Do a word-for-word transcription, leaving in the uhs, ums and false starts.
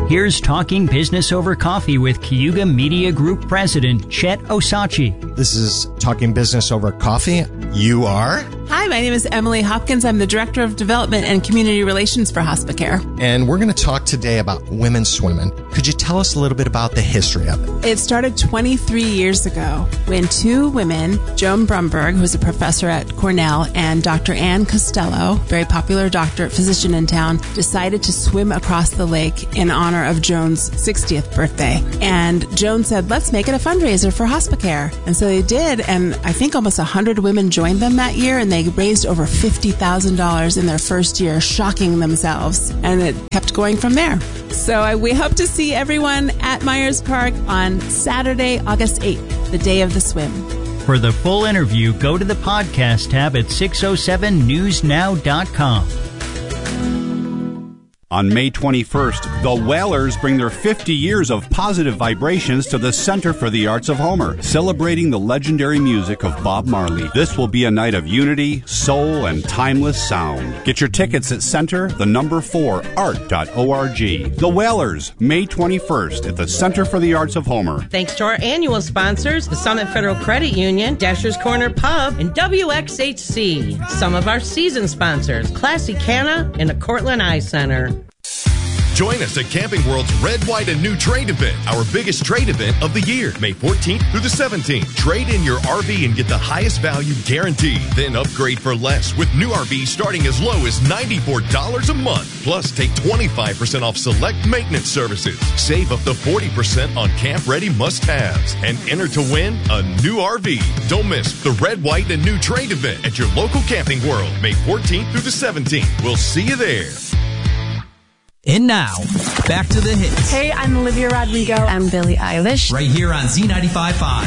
Here's Talking Business Over Coffee with Cayuga Media Group President Chet Osachi. This is Talking Business Over Coffee. You are? Hi, my name is Emily Hopkins. I'm the Director of Development and Community Relations for Hospicare. And we're going to talk today about women swimming. Could you tell us a little bit about the history of it? It started twenty-three years ago when two women, Joan Brumberg, who's a professor at Cornell, and Doctor Ann Costello, very popular doctor, physician in town, decided to swim across the lake in honor of Joan's sixtieth birthday. And Joan said, let's make it a fundraiser for Hospicare. And so they did, and I think almost one hundred women joined them that year, and they raised over fifty thousand dollars in their first year, shocking themselves. And it kept going from there. So I, we hope to see everyone at Myers Park on Saturday, August eighth, the day of the swim. For the full interview, go to the podcast tab at six oh seven news now dot com. On May twenty-first, the Whalers bring their fifty years of positive vibrations to the Center for the Arts of Homer, celebrating the legendary music of Bob Marley. This will be a night of unity, soul, and timeless sound. Get your tickets at center, the number four, art dot org. The Whalers, May twenty-first, at the Center for the Arts of Homer. Thanks to our annual sponsors, the Summit Federal Credit Union, Dasher's Corner Pub, and W X H C. Some of our season sponsors, Classy Canna and the Cortland Eye Center. Join us at Camping World's Red, White, and New Trade Event, our biggest trade event of the year, May fourteenth through the seventeenth. Trade in your R V and get the highest value guaranteed. Then upgrade for less with new R Vs starting as low as ninety-four dollars a month. Plus, take twenty-five percent off select maintenance services. Save up to forty percent on camp-ready must-haves. And enter to win a new R V. Don't miss the Red, White, and New Trade Event at your local Camping World, May fourteenth through the seventeenth. We'll see you there. And now, back to the hits. Hey, I'm Olivia Rodrigo. I'm Billie Eilish. Right here on Z ninety-five point five.